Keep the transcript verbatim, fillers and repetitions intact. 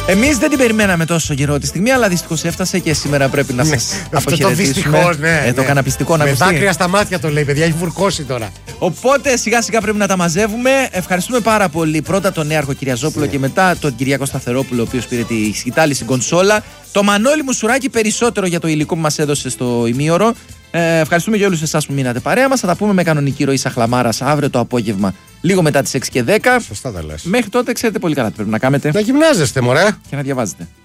Εμείς δεν την περιμέναμε τόσο καιρό τη στιγμή, αλλά δυστυχώς έφτασε και σήμερα πρέπει να σας αποχαιρετήσουμε. Δυστυχώς, ναι. Ε, το ναι. έκανα πιστικό να Με ακουστεί. δάκρυα στα μάτια το λέει, παιδιά, έχει βουρκώσει τώρα. Οπότε σιγά σιγά πρέπει να τα μαζεύουμε. Ευχαριστούμε πάρα πολύ πρώτα τον νέαρχο Κυριαζόπουλο και μετά τον Κυριάκο Σταθερόπουλο, ο οποίος πήρε τη σκητάλη στην κονσόλα. Το Μανώλη Μουσουράκη περισσότερο για το υλικό που μας έδωσε στο ημίωρο. Ε, ευχαριστούμε για όλους εσάς που μείνατε παρέα μας. Θα τα πούμε με κανονική ροή Σαχλαμάρας αύριο το απόγευμα, λίγο μετά τις έξι και δέκα. Σωστά τα λες. Μέχρι τότε ξέρετε πολύ καλά τι πρέπει να κάνετε. Να γυμνάζεστε, μωρέ. Και να διαβάζετε.